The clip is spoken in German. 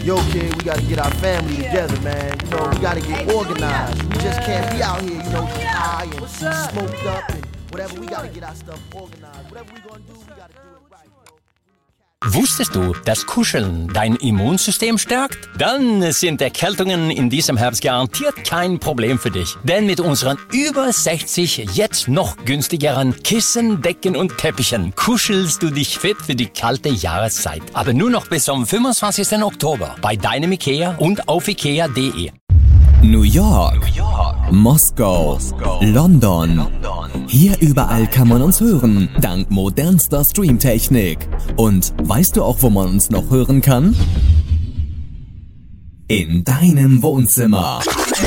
yo kid, we gotta get our family together, man. You know, we gotta get organized. We just can't be out here, you know, high and smoked up and whatever. We gotta get our stuff organized. Whatever we gonna do, we gotta do it right. Wusstest du, dass Kuscheln dein Immunsystem stärkt? Dann sind Erkältungen in diesem Herbst garantiert kein Problem für dich. Denn mit unseren über 60 jetzt noch günstigeren Kissen, Decken und Teppichen kuschelst du dich fit für die kalte Jahreszeit. Aber nur noch bis zum 25. Oktober bei deinem Ikea und auf ikea.de. New York, Moskau, London. Hier überall kann man uns hören, dank modernster Streamtechnik. Und weißt du auch, wo man uns noch hören kann? In deinem Wohnzimmer.